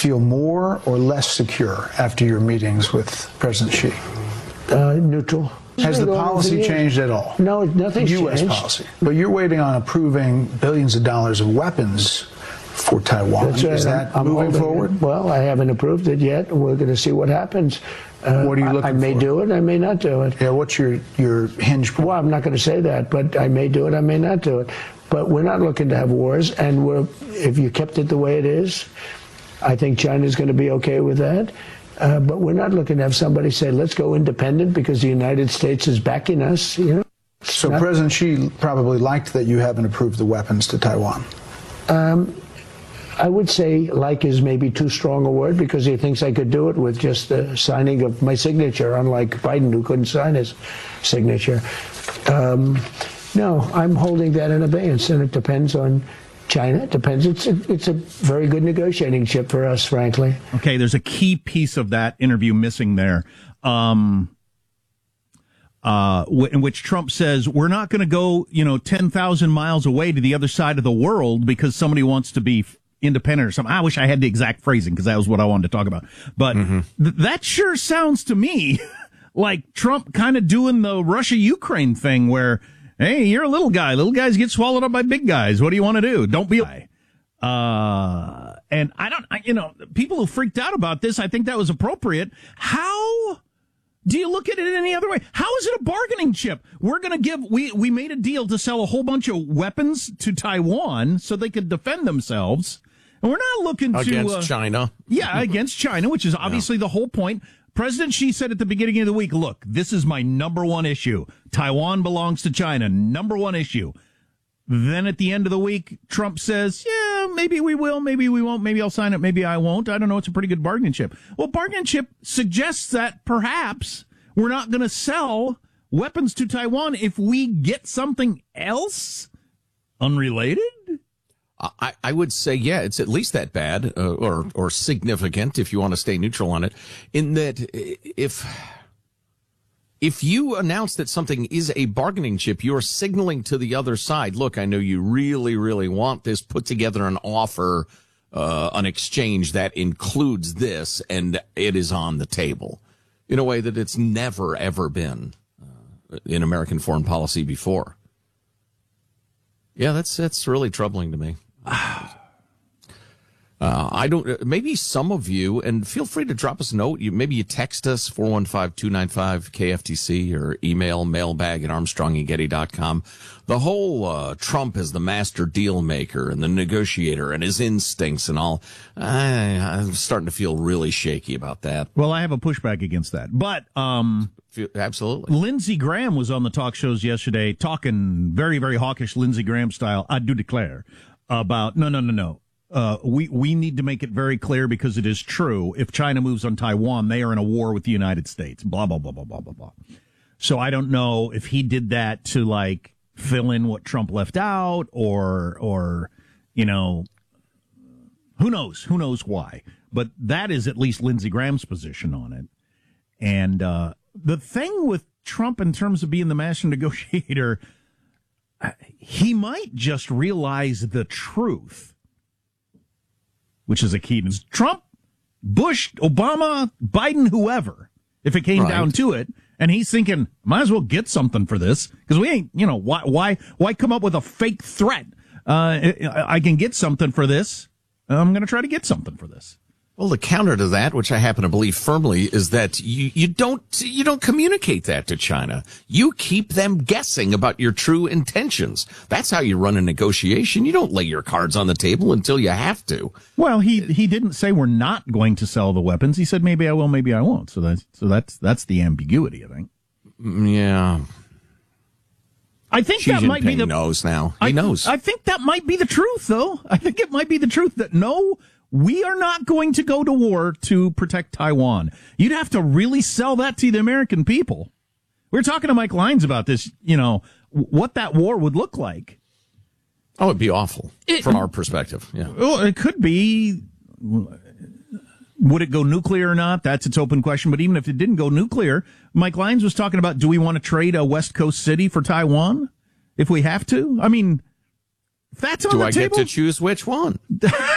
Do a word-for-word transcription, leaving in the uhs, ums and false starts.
feel more or less secure after your meetings with President Xi? Uh, neutral. Has the policy changed at all? No, nothing's U S changed. policy. But you're waiting on approving billions of dollars of weapons for Taiwan. That's right. Is that I'm, I'm moving forward? It. Well, I haven't approved it yet, and we're going to see what happens. Uh, what are you looking for? I may for? do it, I may not do it. Yeah, what's your, your hinge point? Well, I'm not going to say that, but I may do it, I may not do it. But we're not looking to have wars, and we're, if you kept it the way it is, I think China's going to be okay with that. Uh, but we're not looking to have somebody say, let's go independent because the United States is backing us, you know. So not, President Xi probably liked that you haven't approved the weapons to Taiwan. Um, I would say like is maybe too strong a word because he thinks I could do it with just the signing of my signature, unlike Biden who couldn't sign his signature. Um, no, I'm holding that in abeyance, and it depends on China. It depends. It's a, it's a very good negotiating chip for us, frankly. Okay, there's a key piece of that interview missing there. Um, uh, w- in which Trump says, we're not going to go, you know, ten thousand miles away to the other side of the world because somebody wants to be independent or something. I wish I had the exact phrasing because that was what I wanted to talk about. But mm-hmm. th- that sure sounds to me like Trump kind of doing the Russia-Ukraine thing where, hey, you're a little guy. Little guys get swallowed up by big guys. What do you want to do? Don't be a Uh, and I don't, I, you know, people who freaked out about this, I think that was appropriate. How do you look at it any other way? How is it a bargaining chip? We're going to give, we, we made a deal to sell a whole bunch of weapons to Taiwan so they could defend themselves. And we're not looking against to. Against uh, China. Yeah, against China, which is obviously yeah. the whole point. President Xi said at the beginning of the week, look, this is my number one issue. Taiwan belongs to China. Number one issue. Then at the end of the week, Trump says, yeah, maybe we will, maybe we won't, maybe I'll sign it, maybe I won't. I don't know. It's a pretty good bargaining chip. Well, bargaining chip suggests that perhaps we're not going to sell weapons to Taiwan if we get something else unrelated. I, I would say, yeah, it's at least that bad, uh, or or significant, if you want to stay neutral on it, in that if if you announce that something is a bargaining chip, you're signaling to the other side, look, I know you really, really want this, put together an offer, uh, an exchange that includes this, and it is on the table in a way that it's never, ever been uh, in American foreign policy before. Yeah, that's that's really troubling to me. Uh, I don't, maybe some of you, and feel free to drop us a note. You, maybe you text us, four one five, two nine five, K F T C, or email mailbag at armstrong and getty dot com. The whole, uh, Trump is the master deal maker and the negotiator and his instincts and all. I, I'm starting to feel really shaky about that. Well, I have a pushback against that, but, um, absolutely. Lindsey Graham was on the talk shows yesterday talking very, very hawkish Lindsey Graham style, I do declare, about, no, no, no, no. Uh, we, we need to make it very clear because it is true. If China moves on Taiwan, they are in a war with the United States. Blah, blah, blah, blah, blah, blah, blah. So I don't know if he did that to like fill in what Trump left out or, or, you know, who knows? Who knows why? But that is at least Lindsey Graham's position on it. And, uh, the thing with Trump in terms of being the master negotiator, he might just realize the truth, which is a key. Trump, Bush, Obama, Biden, whoever, if it came right down to it, and he's thinking, might as well get something for this, because we ain't, you know, why, why, why come up with a fake threat? Uh, I can get something for this. I'm going to try to get something for this. Well, the counter to that, which I happen to believe firmly, is that you, you don't, you don't communicate that to China. You keep them guessing about your true intentions. That's how you run a negotiation. You don't lay your cards on the table until you have to. Well, he, he didn't say we're not going to sell the weapons. He said maybe I will, maybe I won't. So that's, so that's, that's the ambiguity, I think. Yeah. I think Xi that Jinping might be the, knows now. He I, knows. I think that might be the truth, though. I think it might be the truth that no, we are not going to go to war to protect Taiwan. You'd have to really sell that to the American people. We were talking to Mike Lyons about this, you know, what that war would look like. Oh, it'd be awful it, from our perspective. Yeah. Well, it could be. Would it go nuclear or not? That's its open question. But even if it didn't go nuclear, Mike Lyons was talking about, do we want to trade a West Coast city for Taiwan if we have to? I mean, if that's on do the I table, get to choose which one?